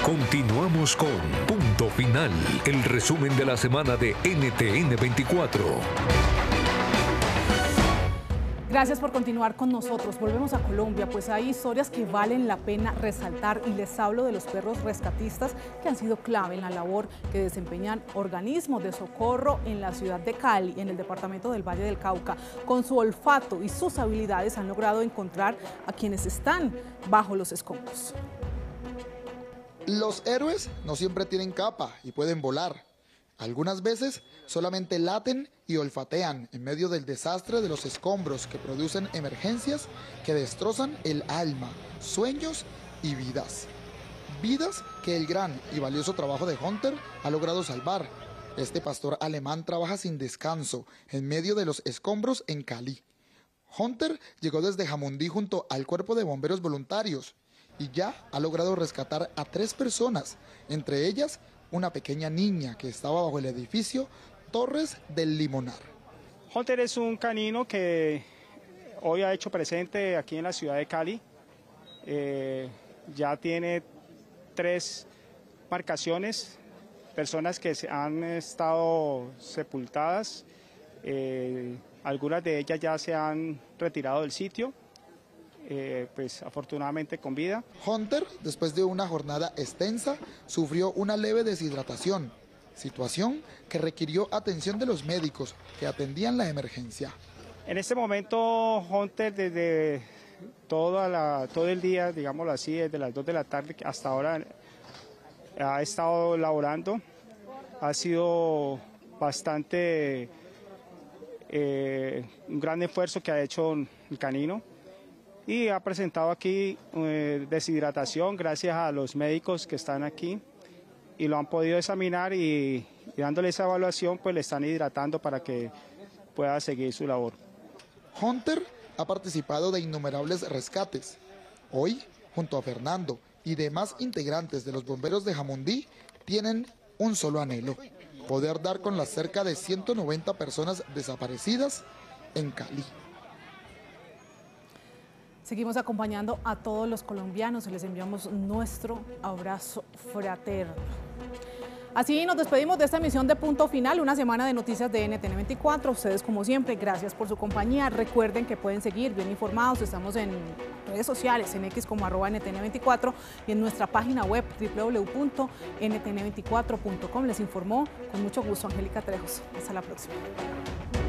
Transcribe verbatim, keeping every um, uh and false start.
Continuamos con Punto Final, el resumen de la semana de N T N veinticuatro. Gracias por continuar con nosotros. Volvemos a Colombia, pues hay historias que valen la pena resaltar y les hablo de los perros rescatistas que han sido clave en la labor que desempeñan organismos de socorro en la ciudad de Cali, en el departamento del Valle del Cauca. Con su olfato y sus habilidades han logrado encontrar a quienes están bajo los escombros. Los héroes no siempre tienen capa y pueden volar. Algunas veces solamente laten y olfatean en medio del desastre de los escombros que producen emergencias que destrozan el alma, sueños y vidas. Vidas que el gran y valioso trabajo de Hunter ha logrado salvar. Este pastor alemán trabaja sin descanso en medio de los escombros en Cali. Hunter llegó desde Jamundí junto al cuerpo de bomberos voluntarios y ya ha logrado rescatar a tres personas, entre ellas una pequeña niña que estaba bajo el edificio Torres del Limonar. Hunter es un canino que hoy ha hecho presente aquí en la ciudad de Cali. Eh, ya tiene tres marcaciones, personas que han estado sepultadas. Eh, algunas de ellas ya se han retirado del sitio. Eh, pues afortunadamente con vida. Hunter, después de una jornada extensa, sufrió una leve deshidratación, situación que requirió atención de los médicos que atendían la emergencia. En este momento Hunter desde toda la, todo el día, digámoslo así, desde las dos de la tarde hasta ahora ha estado laborando, ha sido bastante eh, un gran esfuerzo que ha hecho el canino. Y ha presentado aquí eh, deshidratación gracias a los médicos que están aquí y lo han podido examinar y, y dándole esa evaluación pues le están hidratando para que pueda seguir su labor. Hunter ha participado de innumerables rescates. Hoy, junto a Fernando y demás integrantes de los bomberos de Jamundí, tienen un solo anhelo: poder dar con las cerca de ciento noventa personas desaparecidas en Cali. Seguimos acompañando a todos los colombianos y les enviamos nuestro abrazo fraterno. Así nos despedimos de esta emisión de Punto Final, una semana de noticias de N T N veinticuatro. Ustedes, como siempre, gracias por su compañía. Recuerden que pueden seguir bien informados. Estamos en redes sociales, en X como arroba N T N veinticuatro y en nuestra página web doble u doble u doble u punto N T N veinticuatro punto com. Les informó con mucho gusto Angélica Trejos. Hasta la próxima.